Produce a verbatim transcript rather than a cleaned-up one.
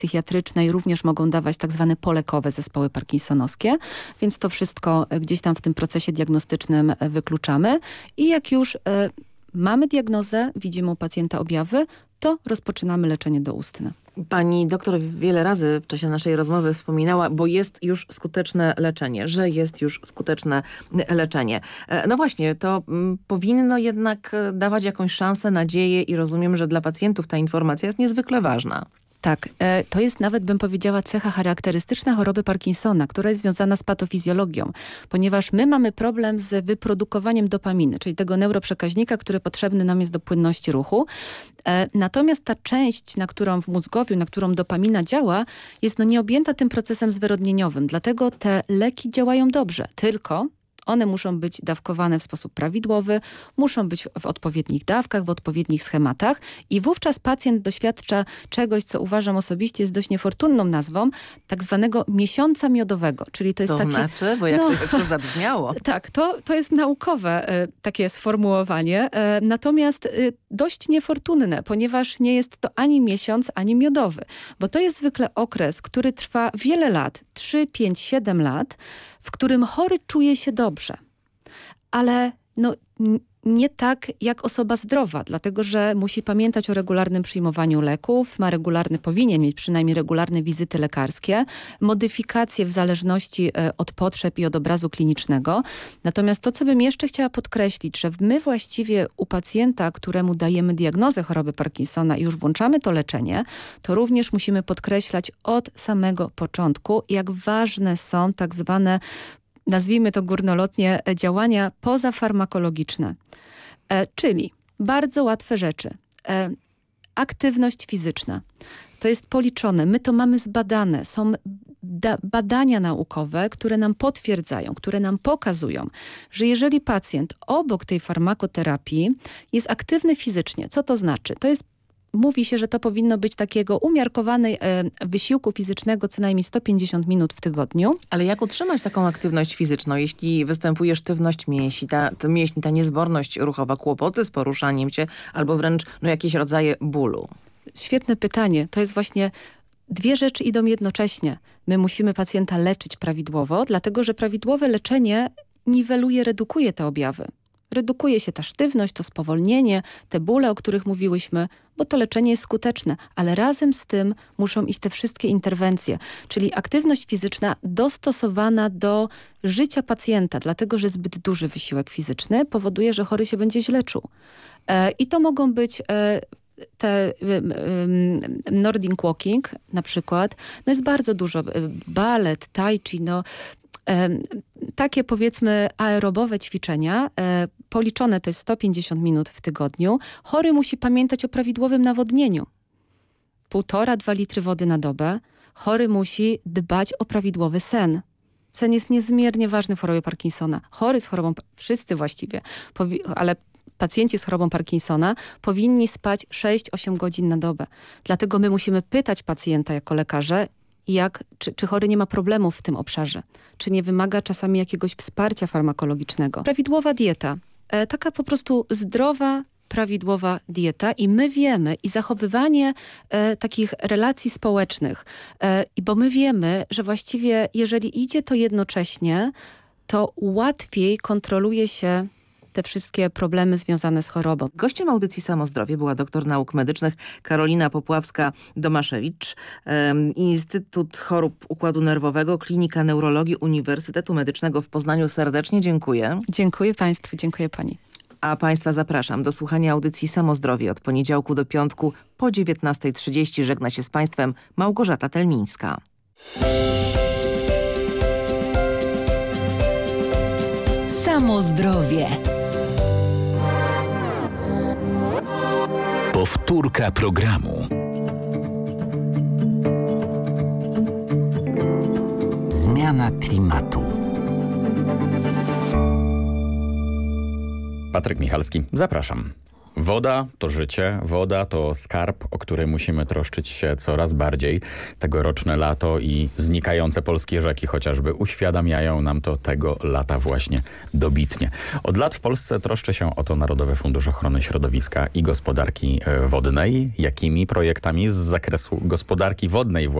psychiatrycznej również mogą dawać tak zwane polekowe zespoły parkinsonowskie, więc to wszystko gdzieś tam w tym procesie diagnostycznym wykluczamy i jak już y, mamy diagnozę, widzimy u pacjenta objawy, to rozpoczynamy leczenie doustne. Pani doktor wiele razy w czasie naszej rozmowy wspominała, bo jest już skuteczne leczenie, że jest już skuteczne leczenie. No właśnie, to m, powinno jednak dawać jakąś szansę, nadzieję i rozumiem, że dla pacjentów ta informacja jest niezwykle ważna. Tak, e, to jest nawet, bym powiedziała, cecha charakterystyczna choroby Parkinsona, która jest związana z patofizjologią, ponieważ my mamy problem z wyprodukowaniem dopaminy, czyli tego neuroprzekaźnika, który potrzebny nam jest do płynności ruchu. E, natomiast ta część, na którą w mózgowiu, na którą dopamina działa, jest no nieobjęta tym procesem zwyrodnieniowym. Dlatego te leki działają dobrze, tylko one muszą być dawkowane w sposób prawidłowy, muszą być w odpowiednich dawkach, w odpowiednich schematach i wówczas pacjent doświadcza czegoś, co uważam osobiście jest dość niefortunną nazwą, tak zwanego miesiąca miodowego. Czyli to jest to takie... znaczy? Bo jak, no, to, jak to zabrzmiało. Tak, to, to jest naukowe e, takie sformułowanie, e, natomiast e, dość niefortunne, ponieważ nie jest to ani miesiąc, ani miodowy, bo to jest zwykle okres, który trwa wiele lat, trzy, pięć, siedem lat, w którym chory czuje się dobrze, ale no, nie tak jak osoba zdrowa, dlatego że musi pamiętać o regularnym przyjmowaniu leków, ma regularny, powinien mieć przynajmniej regularne wizyty lekarskie, modyfikacje w zależności od potrzeb i od obrazu klinicznego. Natomiast to, co bym jeszcze chciała podkreślić, że my właściwie u pacjenta, któremu dajemy diagnozę choroby Parkinsona i już włączamy to leczenie, to również musimy podkreślać od samego początku, jak ważne są tak zwane, nazwijmy to górnolotnie, działania pozafarmakologiczne. E, czyli bardzo łatwe rzeczy. E, aktywność fizyczna. To jest policzone. My to mamy zbadane. Są badania naukowe, które nam potwierdzają, które nam pokazują, że jeżeli pacjent obok tej farmakoterapii jest aktywny fizycznie, co to znaczy? To jest Mówi się, że to powinno być takiego umiarkowanej e, wysiłku fizycznego co najmniej sto pięćdziesiąt minut w tygodniu. Ale jak utrzymać taką aktywność fizyczną, jeśli występuje sztywność mięśni, ta, ta mięśni, ta niezborność ruchowa, kłopoty z poruszaniem się albo wręcz no, jakieś rodzaje bólu? Świetne pytanie. To jest właśnie... Dwie rzeczy idą jednocześnie. My musimy pacjenta leczyć prawidłowo, dlatego że prawidłowe leczenie niweluje, redukuje te objawy. Redukuje się ta sztywność, to spowolnienie, te bóle, o których mówiłyśmy, bo to leczenie jest skuteczne, ale razem z tym muszą iść te wszystkie interwencje, czyli aktywność fizyczna dostosowana do życia pacjenta, dlatego że zbyt duży wysiłek fizyczny powoduje, że chory się będzie źle czuł. E, I to mogą być... E, te Nordic walking na przykład, no jest bardzo dużo, balet, tai chi, no takie powiedzmy aerobowe ćwiczenia, e, policzone to jest sto pięćdziesiąt minut w tygodniu. Chory musi pamiętać o prawidłowym nawodnieniu. Półtora, dwa litry wody na dobę. Chory musi dbać o prawidłowy sen. Sen jest niezmiernie ważny w chorobie Parkinsona. Chory z chorobą, wszyscy właściwie, ale pacjenci z chorobą Parkinsona powinni spać sześć osiem godzin na dobę. Dlatego my musimy pytać pacjenta jako lekarze, jak, czy, czy chory nie ma problemów w tym obszarze, czy nie wymaga czasami jakiegoś wsparcia farmakologicznego. Prawidłowa dieta, e, taka po prostu zdrowa, prawidłowa dieta i my wiemy i zachowywanie e, takich relacji społecznych, e, bo my wiemy, że właściwie jeżeli idzie to jednocześnie, to łatwiej kontroluje się te wszystkie problemy związane z chorobą. Gościem audycji Samozdrowie była doktor nauk medycznych Karolina Popławska-Domaszewicz, um, Instytut Chorób Układu Nerwowego, Klinika Neurologii Uniwersytetu Medycznego w Poznaniu. Serdecznie dziękuję. Dziękuję Państwu, dziękuję Pani. A Państwa zapraszam do słuchania audycji Samozdrowie od poniedziałku do piątku po dziewiętnastej trzydzieści. Żegna się z Państwem Małgorzata Telmińska. Samozdrowie. Powtórka programu. Zmiana klimatu. Patryk Michalski, zapraszam. Woda to życie, woda to skarb, o który musimy troszczyć się coraz bardziej. Tegoroczne lato i znikające polskie rzeki chociażby uświadamiają nam to tego lata właśnie dobitnie. Od lat w Polsce troszczy się o to Narodowy Fundusz Ochrony Środowiska i Gospodarki Wodnej. Jakimi projektami z zakresu gospodarki wodnej